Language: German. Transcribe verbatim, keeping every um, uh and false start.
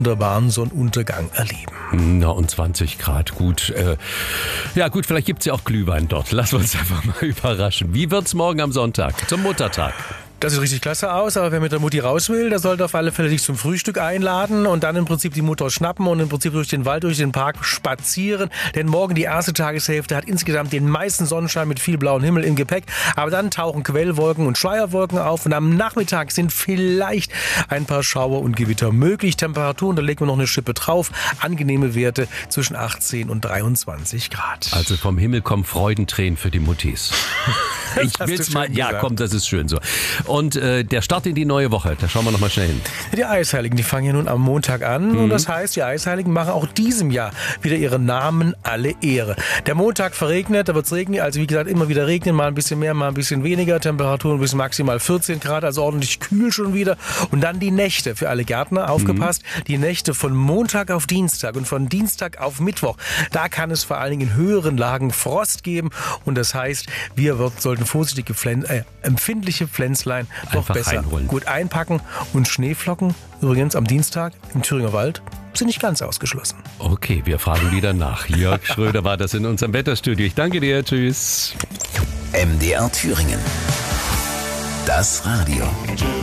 wunderbaren Sonnenuntergang erleben. Na, und zwanzig Grad, gut. Äh, ja gut, vielleicht gibt es ja auch Glühwein dort. Lassen wir uns einfach mal überraschen. Wie wird's morgen am Sonntag, zum Muttertag? Das sieht richtig klasse aus, aber wer mit der Mutti raus will, der sollte auf alle Fälle dich zum Frühstück einladen und dann im Prinzip die Mutter schnappen und im Prinzip durch den Wald, durch den Park spazieren. Denn morgen die erste Tageshälfte hat insgesamt den meisten Sonnenschein mit viel blauem Himmel im Gepäck. Aber dann tauchen Quellwolken und Schleierwolken auf und am Nachmittag sind vielleicht ein paar Schauer und Gewitter möglich. Temperaturen, da legen wir noch eine Schippe drauf. Angenehme Werte zwischen achtzehn und dreiundzwanzig Grad. Also vom Himmel kommen Freudentränen für die Muttis. Ich will's mal, ja komm, das ist schön so. Und äh, der Start in die neue Woche, da schauen wir noch mal schnell hin. Die Eisheiligen, die fangen ja nun am Montag an. Mhm. Und das heißt, die Eisheiligen machen auch diesem Jahr wieder ihren Namen alle Ehre. Der Montag verregnet, da wird's regnen. Also wie gesagt, immer wieder regnen, mal ein bisschen mehr, mal ein bisschen weniger. Temperaturen bis maximal vierzehn Grad, also ordentlich kühl schon wieder. Und dann die Nächte für alle Gärtner, aufgepasst. Mhm. Die Nächte von Montag auf Dienstag und von Dienstag auf Mittwoch. Da kann es vor allen Dingen in höheren Lagen Frost geben. Und das heißt, wir wird, sollten vorsichtige, Pflän- äh, empfindliche Pflänzlein noch Einfach besser einholen. gut einpacken. Und Schneeflocken, übrigens am Dienstag im Thüringer Wald, sind nicht ganz ausgeschlossen. Okay, wir fragen wieder nach. Jörg Schröder war das in unserem Wetterstudio. Ich danke dir. Tschüss. M D R Thüringen. Das Radio.